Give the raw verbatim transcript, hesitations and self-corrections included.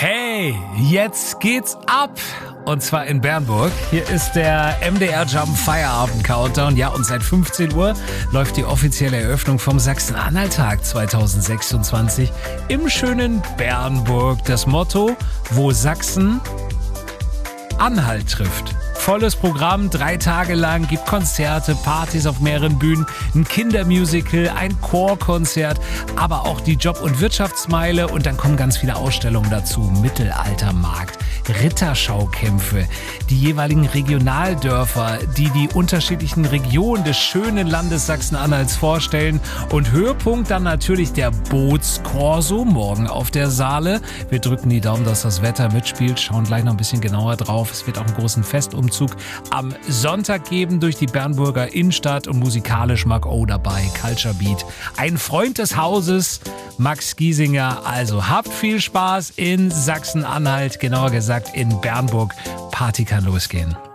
Hey, jetzt geht's ab. Und zwar in Bernburg. Hier ist der M D R Jump Feierabend Countdown. Ja, und seit fünfzehn Uhr läuft die offizielle Eröffnung vom Sachsen-Anhalt-Tag zwanzig sechsundzwanzig im schönen Bernburg. Das Motto: Wo Sachsen Anhalt trifft. Volles Programm, drei Tage lang, gibt Konzerte, Partys auf mehreren Bühnen, ein Kindermusical, ein Chorkonzert, aber auch die Job- und Wirtschaftsmeile und dann kommen ganz viele Ausstellungen dazu. Mittelaltermarkt, Ritterschaukämpfe, die jeweiligen Regionaldörfer, die die unterschiedlichen Regionen des schönen Landes Sachsen-Anhalts vorstellen und Höhepunkt dann natürlich der Bootskorso morgen auf der Saale. Wir drücken die Daumen, dass das Wetter mitspielt, schauen gleich noch ein bisschen genauer drauf. Es wird auch einen großen Festumzug am Sonntag geben durch die Bernburger Innenstadt und musikalisch Mark O dabei, Culture Beat. Ein Freund des Hauses, Max Giesinger. Also habt viel Spaß in Sachsen-Anhalt, genauer gesagt in Bernburg. Party kann losgehen.